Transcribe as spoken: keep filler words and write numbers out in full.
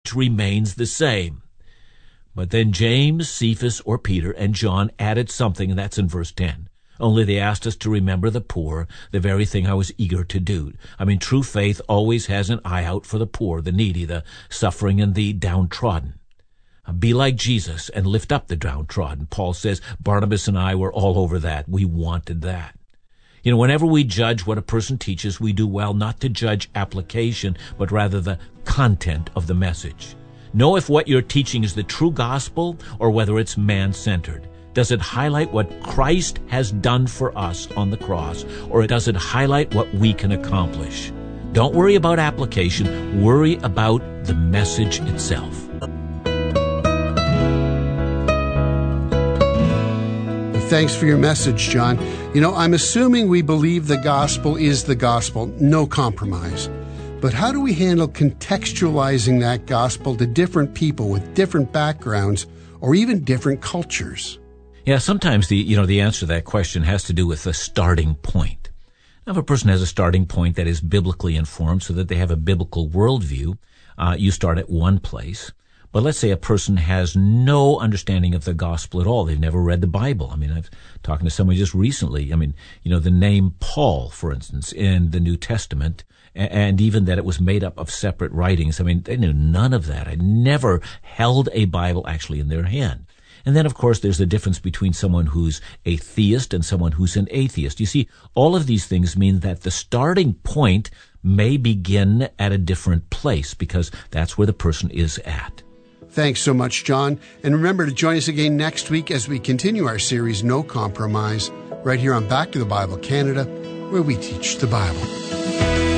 text remains the same. But then James, Cephas, or Peter, and John added something, and that's in verse ten. Only they asked us to remember the poor, the very thing I was eager to do. I mean, true faith always has an eye out for the poor, the needy, the suffering, and the downtrodden. Be like Jesus and lift up the downtrodden. Paul says Barnabas and I were all over that. We wanted that. You know, whenever we judge what a person teaches, we do well not to judge application, but rather the content of the message. Know if what you're teaching is the true gospel or whether it's man-centered. Does it highlight what Christ has done for us on the cross, or does it highlight what we can accomplish? Don't worry about application. Worry about the message itself. Thanks for your message, John. You know, I'm assuming we believe the gospel is the gospel, no compromise. But how do we handle contextualizing that gospel to different people with different backgrounds or even different cultures? Yeah, sometimes the you know the answer to that question has to do with the starting point. Now, if a person has a starting point that is biblically informed so that they have a biblical worldview, uh, you start at one place. But let's say a person has no understanding of the gospel at all. They've never read the Bible. I mean, I've talking to somebody just recently. I mean, you know, the name Paul, for instance, in the New Testament, and even that it was made up of separate writings. I mean, they knew none of that. I never held a Bible actually in their hand. And then, of course, there's the difference between someone who's a theist and someone who's an atheist. You see, all of these things mean that the starting point may begin at a different place because that's where the person is at. Thanks so much, John. And remember to join us again next week as we continue our series, No Compromise, right here on Back to the Bible Canada, where we teach the Bible.